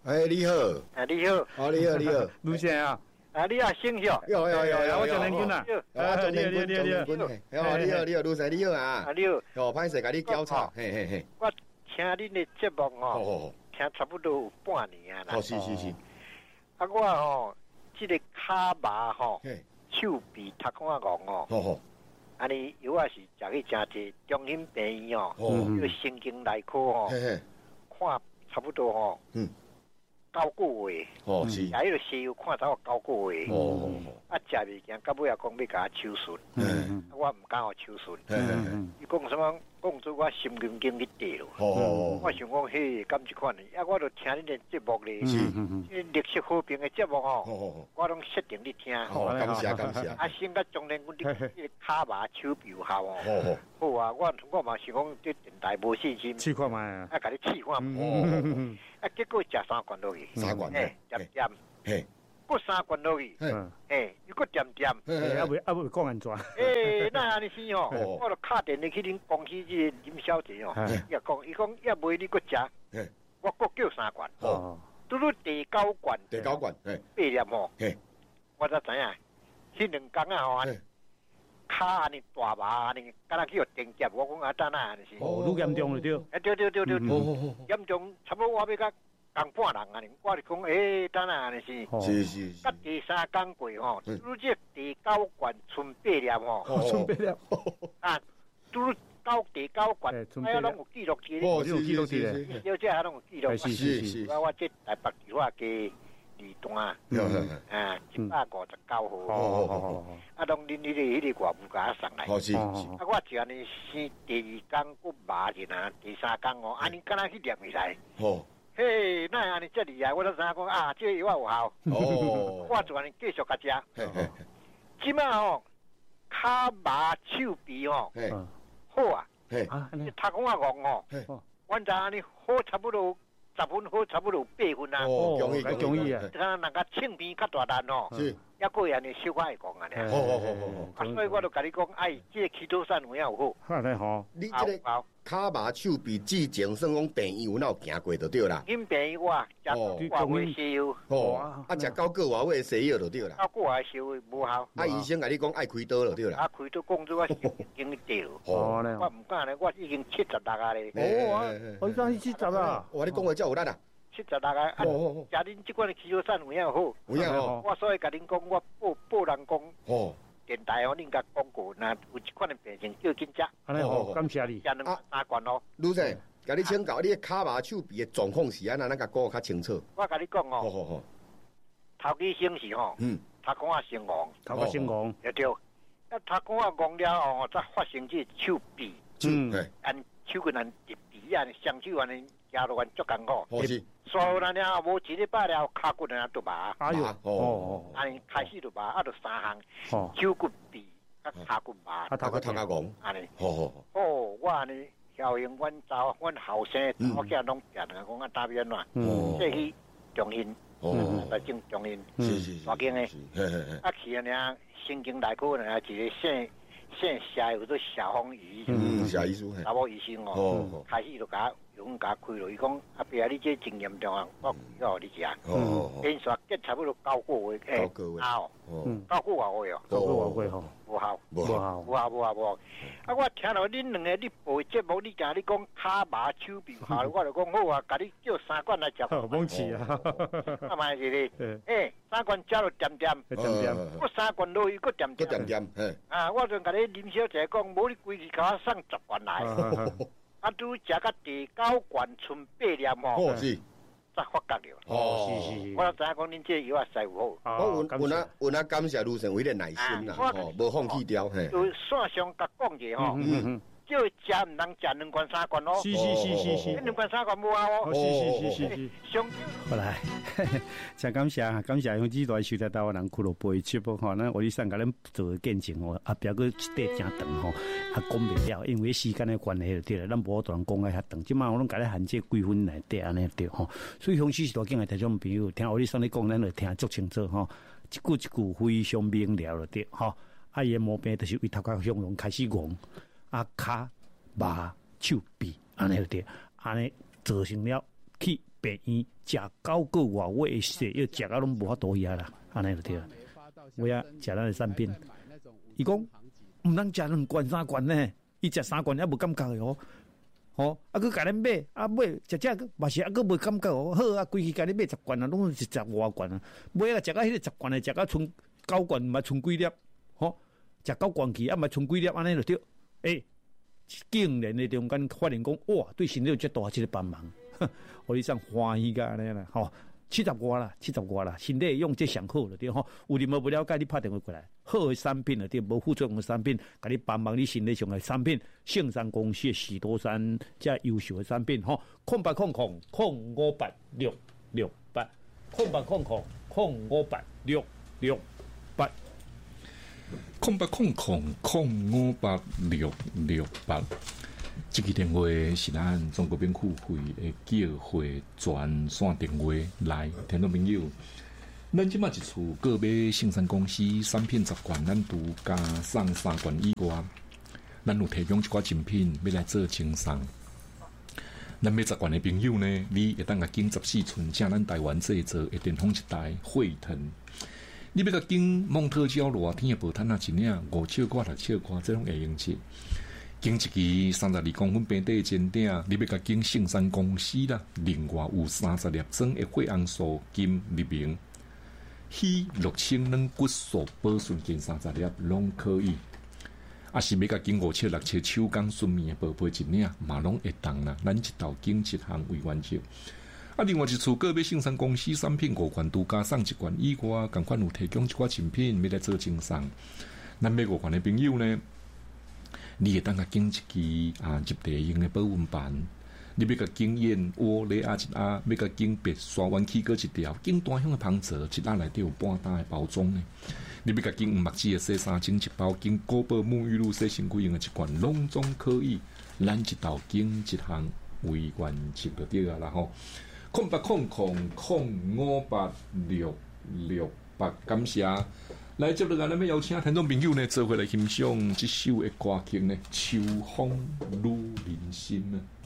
你好。 你好。 你好，你好。 卢先啊。 你好，姓小。 有， 我叫连军啊。 钟连军。你好，卢先你好啊。 你好。 歹势，甲你交叉。嘿。 我听恁的节目听差不多有半年啊啦。 是。 我这个卡麻手臂头壳戆安尼有啊是食去真济，中心病院这个神经内科看差不多9个月。 是。 啊，迄个西药看到9个月。啊，食袂行，到尾也讲要甲我手术。我唔敢手术。伊讲什么？讲做我心经经去掉。我想讲，嘿，咁一款呢？啊，我就听恁的节目咧，历史和平的节目我拢设定你听。 感谢。 啊，先甲中年阮啲卡麻手臂效好啊！我嘛是讲对电台无信心。 试看卖啊，甲你试看。啊，结果食3罐落去。 3罐。 点。 嘿。 过3罐落去。又过点。 啊未讲安怎？ 那安尼是我就打电话去恁公司这林小姐伊讲也袂你过食。我过叫3罐。拄拄第9罐。8粒我才知影，迄2工啊卡安尼大麻安尼，敢若去电夹，我讲等下安尼是。 愈严重就对。 对。严重，差不多我要甲共半人安尼，我就讲等下安尼是。 是。 甲第3工过拄这第9罐剩8粒剩8粒。 啊，拄到第9罐，拢有记录起咧。 有记录起咧。 小姐还拢有记录。 是。 我这台北电话给2段159号。啊，拢恁迄个外务甲送来。 是。 啊，我就安尼先第2工佫麻一下，第3工安尼敢若去念起来。嘿，那安尼这厉害，我都知影讲啊，这药有效。我就安尼继续甲食。即摆卡麻手臂好啊。头壳戆阮知安尼好差不多10分，好差不多8分啊。 容易啊。人家枪片较大力是。 抑过安尼小可会讲安尼。所以我就甲你讲，这个气多散有影有好。 你这个卡麻手臂之前算讲病院有行过就对啦。 因病院我食外位西药。 食9个外位西药就对啦。 9个外西药无效。 医生甲你讲爱开刀就对啦。 开刀讲做我已经掉。我唔敢咧，我已经76啊咧。 我讲你70啊。 你讲话才有力啊。 76啊！食恁即款的气球散有影好。我所以甲恁讲，我报人讲。电台恁甲讲过，那有一款的病情叫紧食。 安尼好，感谢你。 食3罐咯。 卢生，甲你请教，你卡麻手臂的状况是安那？咱甲讲较清楚。 我甲你讲头几星是头壳先戆，对。啊，头壳戆了再发生这手臂，按手个人直鼻啊，双手安尼行路足艰苦。 是。 所以咱了无1礼拜了，骹骨人都麻。 哎呦， 安尼开始就麻，就3项，手骨鼻，骹骨麻， 头壳戆， 安尼。我安尼效应，阮后生我囝拢变啊，讲大便乱，这去中心，来正中心，大间的，去安尼神经内科呢，一个现下有做小红医， 小医生， 查某医生开始就甲用甲开落，伊讲比你这真严重啊，我要你食。连续结差不多9个月，9个月 9个月无效。啊，我听到恁2个你播节目，你讲卡麻手臂好，我就讲好啊，甲你叫3罐来食。 懵起啊！ 啊嘛是咧，3罐食了点，我3罐落去，佫点。我就甲你林小姐讲，无你规矩甲我送10罐来。拄食到第9罐剩8粒是， 才发觉了。 是。 我知影讲恁这药啊，使有好。 我那感谢卢生为了耐心啦，无放弃掉。 就线上甲讲者叫食唔通食2罐3罐咯。 是。 2罐3罐无效是。 上好来，真感谢用这段收听到我人俱乐部的节目那我哋上甲咱做见证不要个一块真长讲不了，因为时间的关系就对了，咱无当讲遐长，即马我拢甲你限制几分内底安尼对所以向时大境的听众朋友，听我哋上你讲，咱就听足清楚一句非常明了就对伊的毛病就是为头壳向容开始戆骹麻手臂安尼就对，安尼造成了去病院食9个外月食药食到拢无法度遐啦，安尼就对了。我呀食咱的产品，伊讲毋通食2罐3罐呢，伊食3罐还无感觉的哦。哦，啊，佮甲恁买，啊买食嘛是啊，佮无感觉哦。好啊，规气甲恁买10罐啊，拢是10外罐啊。买啊，食到迄个10罐的，食到剩9罐，嘛剩几粒？吼、哦，食9罐去，啊嘛剩几粒？安尼就对。欸，竟然的中间发现讲，哇，对身体有遮大一个帮忙，互你上欢喜甲安尼啦，吼。70外啦，身体用这上好了对吼。有任何不了解，你拍电话过来，好的产品了对，无副作用的产品，甲你帮忙你身体上的产品，圣山公司的许多山这优秀的产品吼，0800-058-668，0800-058-668。 0800-058-668，这个电话是咱中国兵库会的叫会专线电话，来，听众朋友，咱即马一厝购买圣山公司产品10罐，咱独家送3罐以外，咱有提供一寡精品要来做赠送。咱买10罐的朋友呢，你会当甲经14寸正咱台湾制作的电风一台惠腾。你要甲经蒙特胶热天的薄毯啊，一领5尺挂6尺挂，这种会用起。经一支32公分平底尖顶，你要甲经圣山公司啦，另外有30粒装的血红素金立明，硒6000软骨素保顺金30粒拢可以。啊是要甲经5尺6尺手工纯棉的宝贝一领，嘛拢会当啦。咱一道经一项为原则。啊，另外一处个别圣山公司产品5罐独家送1罐以外，同款有提供一寡精品要来做赠送。咱买5罐的朋友呢，你会当甲经一支入地用的保温盘，你要甲经燕窝礼盒1盒，要甲经白刷丸起锅1条，经单向的芳泽1盒内底有半打的包装呢。你要甲经木子的洗衫精1包，经古堡沐浴露洗身躯用的1罐，拢总可以。咱一道经一项为原则就对啊啦吼。0800-058-668，感谢。来接落来，咱要邀请听众朋友呢，做回来欣赏这首的歌曲呢，《秋风入人心》呢。